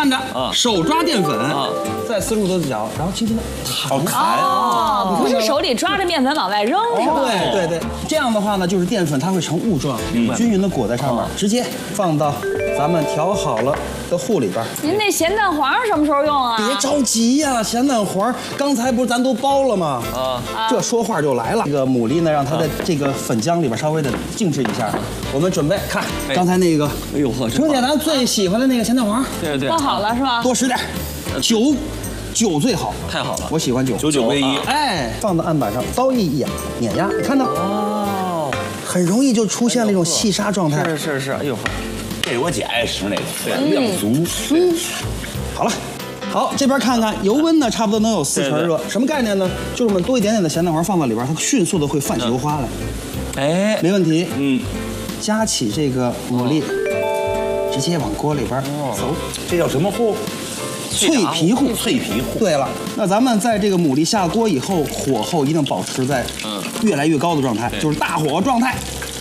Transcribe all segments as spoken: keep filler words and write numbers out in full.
看着，手抓淀粉，在四十五度角，然后轻轻的弹弹哦，不是手里抓着面粉往外扔是吧？ 对对对，这样的话呢，就是淀粉它会成雾状，均匀的裹在上面，直接放到咱们调好了的糊里边。 您那咸蛋黄什么时候用啊？ 别着急呀，咸蛋黄刚才不是咱都包了吗？啊，这说话就来了。这个牡蛎呢，让它在这个粉浆里边稍微的静置一下。我们准备看刚才那个， 哎呦呵， 程姐咱最喜欢的那个咸蛋黄， 对对， 包好了是吧？ 多使点，酒酒最好， 太好了， 我喜欢酒， 九九归一。 哎，放到案板上，刀一压，碾压，你看到？哦，很容易就出现了一种细沙状态。 是是是，哎呦呵， 这我姐爱吃那个， 对， 量足。 嗯，好了。好，这边看看油温呢，差不多能有四成热。什么概念呢？就是我们多一点点的咸蛋黄放到里边，它迅速的会泛起油花来。 哎， 没问题。 嗯， 夹起这个牡蛎，直接往锅里边走。 这叫什么糊？ 脆皮糊。 脆皮糊。 对了，那咱们在这个牡蛎下锅以后，火候一定保持在嗯越来越高的状态，就是大火状态。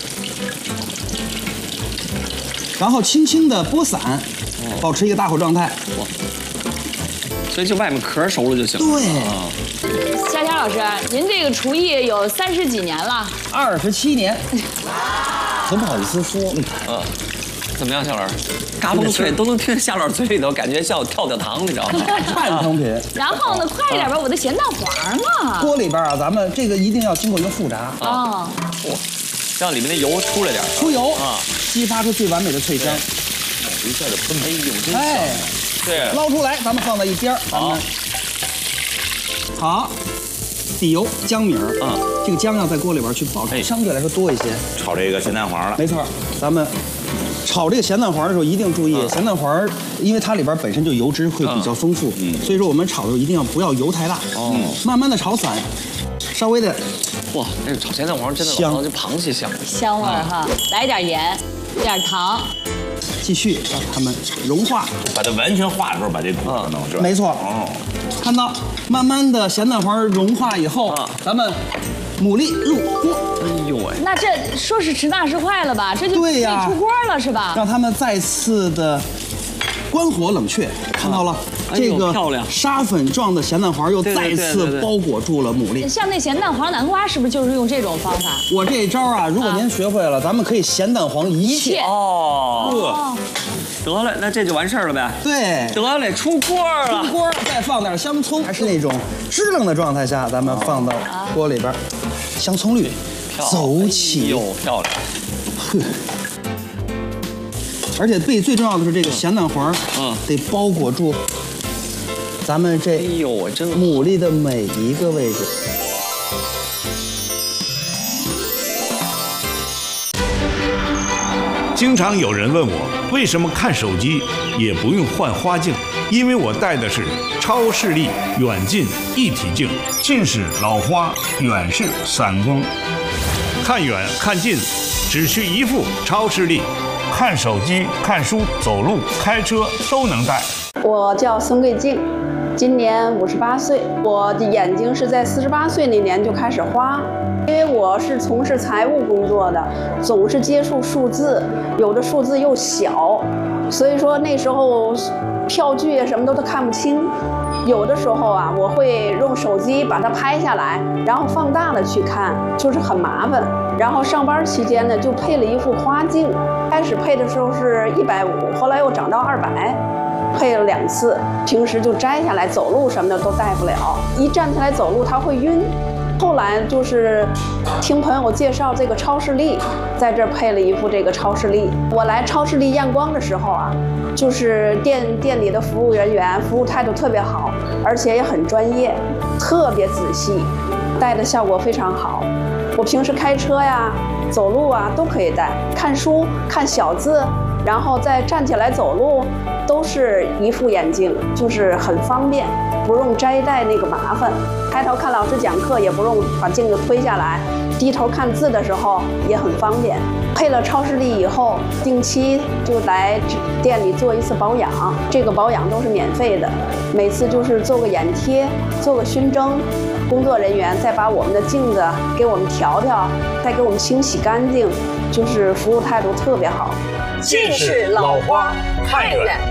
然后轻轻的拨散，保持一个大火状态。 所以就外面壳熟了就行。 对。 佳佳老师，您这个厨艺有三十几年了， 二十七年，真不好意思说。 嗯，怎么样，夏老师？嘎嘣脆都能听夏老师嘴里头，感觉像跳跳糖，你知道吗？ 半成品。 然后呢，快点吧，我的咸蛋黄嘛。 锅里边啊，咱们这个一定要经过一个复炸啊， 哇，让里面的油出来点， 出油啊， 激发出最完美的脆香。 一下就喷，哎呦，真香！ 哎， 对， 捞出来，咱们放在一边。好，好，底油姜米儿啊，这个姜要在锅里边去爆，相对来说多一些。 炒这个咸蛋黄了， 没错，咱们炒这个咸蛋黄的时候一定注意，咸蛋黄因为它里边本身就油脂会比较丰富，所以说我们炒的时候一定要不要油太大，哦，慢慢的炒散，稍微的， 哇，这个炒咸蛋黄真的香， 就螃蟹香， 香味儿哈，来点盐，点糖。 继续让它们融化， 把它完全化的时候，把这骨头弄是吧？ 没错。哦，看到慢慢的咸蛋黄融化以后，咱们牡蛎入锅。 哎呦喂， 那这说是迟大时快了吧？这就可以出锅了是吧？ 让它们再次的关火冷却，看到了。这个沙粉状的咸蛋黄又再次包裹住了牡蛎。 像那咸蛋黄南瓜是不是就是用这种方法？ 我这招啊，如果您学会了，咱们可以咸蛋黄一切哦。得嘞，那这就完事儿了呗。 对， 得嘞，出锅了。 出锅，再放点香葱，还是那种支棱的状态下，咱们放到锅里边，香葱绿走起， 哟，漂亮。 呵。而且最最重要的是这个咸蛋黄，嗯，得包裹住咱们这哎呦，我真牡蛎的每一个位置。 经常有人问我，为什么看手机也不用换花镜？因为我戴的是超视力远近一体镜，近视老花，远视散光，看远看近只需一副超视力。看手机、看书、走路、开车都能戴。 我叫孙桂静，今年五十八岁。我的眼睛是在四十八岁那年就开始花，因为我是从事财务工作的，总是接触数字，有的数字又小，所以说那时候票据啊什么都都看不清。有的时候啊，我会用手机把它拍下来，然后放大了去看，就是很麻烦。然后上班期间呢，就配了一副花镜。开始配的时候是一百五，后来又涨到二百，配了两次。平时就摘下来走路什么的都戴不了，一站起来走路它会晕。后来就是听朋友介绍这个超视力，在这儿配了一副这个超视力。我来超视力验光的时候啊，就是店店里的服务人员服务态度特别好，而且也很专业，特别仔细，戴的效果非常好。我平时开车呀、走路啊都可以戴，看书、看小字，然后再站起来走路，都是一副眼镜，就是很方便，不用摘戴那个麻烦。抬头看老师讲课也不用把镜子推下来，低头看字的时候也很方便。配了超视力以后，定期就来店里做一次保养，这个保养都是免费的，每次就是做个眼贴，做个熏蒸。工作人员再把我们的镜子给我们调调，再给我们清洗干净，就是服务态度特别好。 近视老花，看远